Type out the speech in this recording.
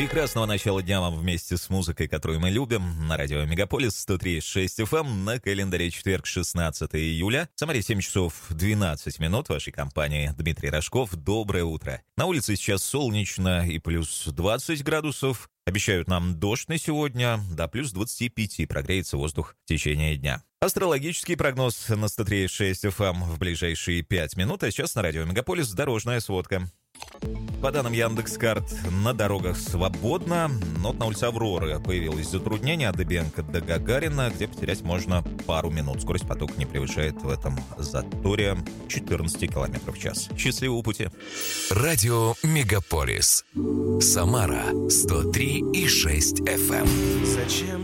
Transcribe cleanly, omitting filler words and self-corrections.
Прекрасного начала дня вам вместе с музыкой, которую мы любим. На радио Мегаполис 103.6 FM. На календаре четверг, 16 июля. В Самаре 7 часов 12 минут. В вашей компании Дмитрий Рожков. Доброе утро. На улице сейчас солнечно и плюс 20 градусов. Обещают нам дождь на сегодня. До плюс 25 прогреется воздух в течение дня. Астрологический прогноз на 103.6 FM в ближайшие 5 минут. А сейчас на радио Мегаполис дорожная сводка. По данным Яндекс.Карт, на дорогах свободно, но на улице Авроры появилось затруднение от Дыбенко до Гагарина, где потерять можно пару минут. Скорость потока не превышает в этом заторе 14 км в час. Счастливого пути. Радио Мегаполис. Самара 103,6 FM. Зачем